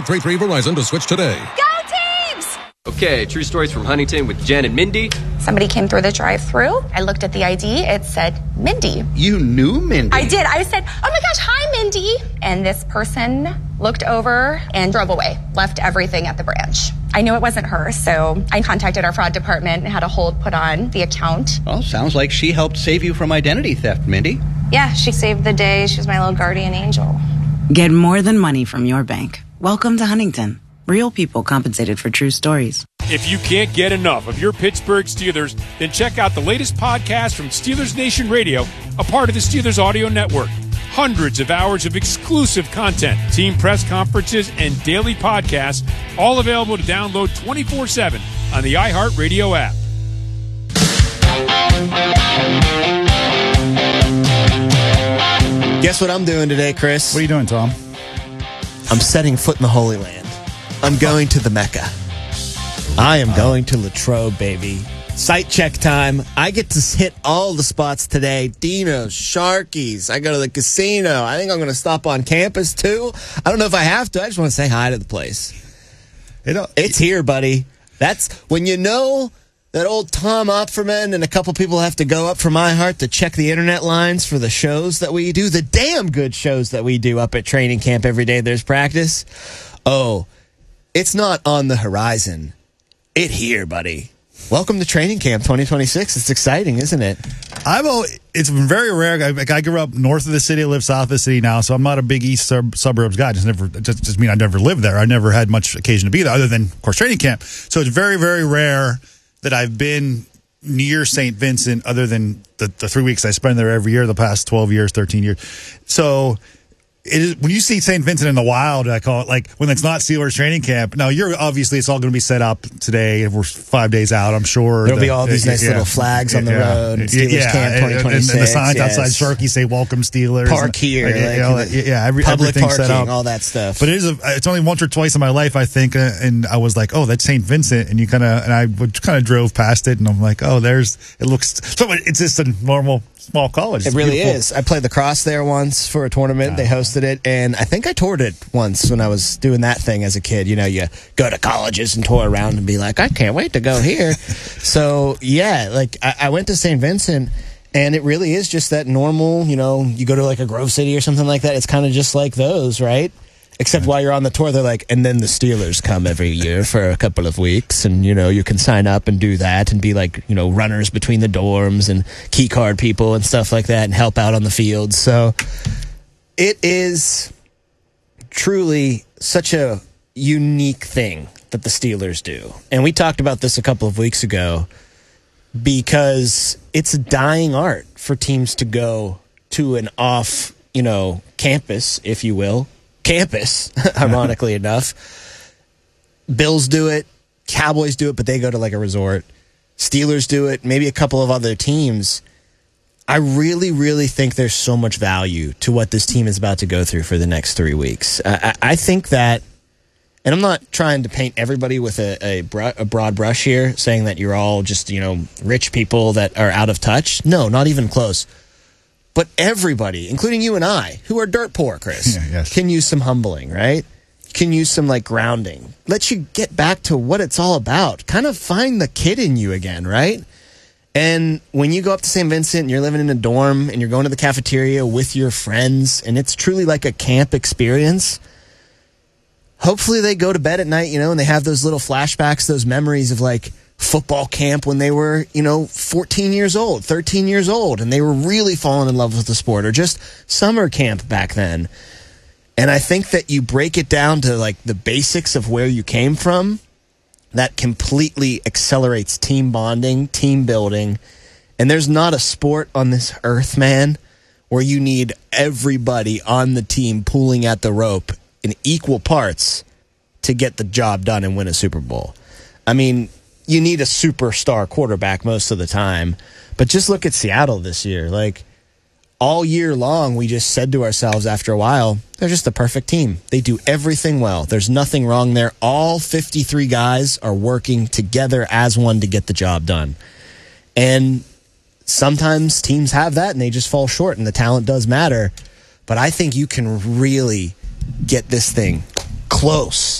833 Verizon to switch today. Go Teams! Okay, true stories from Huntington with Jen and Mindy. Somebody came through the drive-thru. I looked at the ID. It said Mindy. You knew Mindy? I did. I said, oh my gosh, hi, Mindy. And this person looked over and drove away, left everything at the branch. I knew it wasn't her, so I contacted our fraud department and had a hold put on the account. Well, sounds like she helped save you from identity theft, Mindy. Yeah, she saved the day. She was my little guardian angel. Get more than money from your bank. Welcome to Huntington. Real people compensated for true stories. If you can't get enough of your Pittsburgh Steelers, then check out the latest podcast from Steelers Nation Radio, a part of the Steelers Audio Network. Hundreds of hours of exclusive content, team press conferences, and daily podcasts, all available to download 24/7 on the iHeartRadio app. Guess what I'm doing today, Chris? What are you doing, Tom? I'm setting foot in the Holy Land. I'm going to the Mecca. I am going to Latrobe, baby. Site check time. I get to hit all the spots today. Dino's, Sharky's. I go to the casino. I think I'm going to stop on campus, too. I don't know if I have to. I just want to say hi to the place. It's here, buddy. That's when you know that old Tom Opferman and a couple people have to go up from iHeart to check the internet lines for the shows that we do, the damn good shows that we do up at training camp every day there's practice. Oh, it's not on the horizon. It here, buddy. Welcome to Training Camp 2026. It's exciting, isn't it? It's very rare. I grew up north of the city. I live south of the city now, so I'm not a big east suburbs guy. Just mean I never lived there. I never had much occasion to be there, other than, of course, Training Camp. So it's very, very rare that I've been near St. Vincent, other than the 3 weeks I spend there every year, the past 12 years, 13 years. So it is, when you see St. Vincent in the wild, I call it, like when it's not Steelers training camp. Now, it's all going to be set up today. We're 5 days out, I'm sure. There'll be all these nice little flags on the road. Steelers Camp 2026. And the signs outside Sharky say "Welcome Steelers." Park here. Public everything's set up. parking, all that stuff. But it's only once or twice in my life, I think, and I was like, oh, that's St. Vincent, and I drove past it, and I'm like, oh, it's just a normal small college. It really is. I played lacrosse there once for a tournament. They hosted it, and I think I toured it once when I was doing that thing as a kid. You know, you go to colleges and tour around and be like, I can't wait to go here. So, yeah, like I went to St. Vincent, and it really is just that normal, you go to like a Grove City or something like that. It's kind of just like those, right? Except while you're on the tour, they're like, and then the Steelers come every year for a couple of weeks, and, you can sign up and do that and be like, runners between the dorms and key card people and stuff like that and help out on the field. So it is truly such a unique thing that the Steelers do. And we talked about this a couple of weeks ago because it's a dying art for teams to go to an off, campus, if you will. Campus, ironically enough. Bills do it, Cowboys do it, but they go to like a resort. Steelers do it, maybe a couple of other teams. I really, really think there's so much value to what this team is about to go through for the next 3 weeks. I think that, and I'm not trying to paint everybody with a broad brush here, saying that you're all just, rich people that are out of touch. No, not even close. But everybody, including you and I, who are dirt poor, Chris, can use some humbling, right? Can use some grounding. Let you get back to what it's all about. Kind of find the kid in you again, right? And when you go up to St. Vincent and you're living in a dorm and you're going to the cafeteria with your friends and it's truly like a camp experience, hopefully they go to bed at night, and they have those little flashbacks, those memories of football camp when they were, 14 years old, 13 years old, and they were really falling in love with the sport, or just summer camp back then. And I think that you break it down to the basics of where you came from, that completely accelerates team bonding, team building. And there's not a sport on this earth, man, where you need everybody on the team pulling at the rope in equal parts to get the job done and win a Super Bowl. I mean, you need a superstar quarterback most of the time. But just look at Seattle this year. All year long, we just said to ourselves after a while, they're just the perfect team. They do everything well. There's nothing wrong there. All 53 guys are working together as one to get the job done. And sometimes teams have that and they just fall short, and the talent does matter. But I think you can really get this thing close